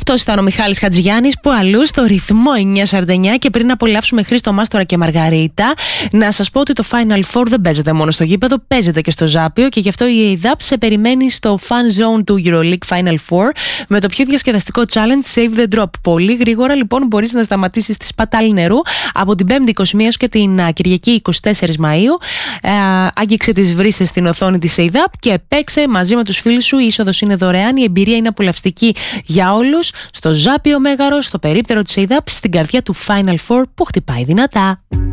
Αυτός ήταν ο Μιχάλης Χατζηγιάννης, που αλλού στο ρυθμό 949. Και πριν απολαύσουμε Χρήστο Μάστορα και Μαργαρίτα, να σας πω ότι το Final Four δεν παίζεται μόνο στο γήπεδο, παίζεται και στο Ζάπιο. Και γι' αυτό η ΕΙΔΑΠ σε περιμένει στο Fan Zone του EuroLeague Final Four με το πιο διασκεδαστικό challenge Save the Drop. Πολύ γρήγορα λοιπόν μπορείς να σταματήσεις τη σπατάλη νερού από την 5η 21 και την Κυριακή 24 Μαΐου. Άγγιξε τις βρύσες στην οθόνη της ΕΙΔΑΠ και παίξε μαζί με τους φίλους σου. Η είσοδος είναι δωρεάν, η εμπειρία είναι απολαυστική για όλους. Στο Ζάπιο Μέγαρο, στο περίπτερο της ΕΙΔΑΠ, στην καρδιά του Final Four που χτυπάει δυνατά.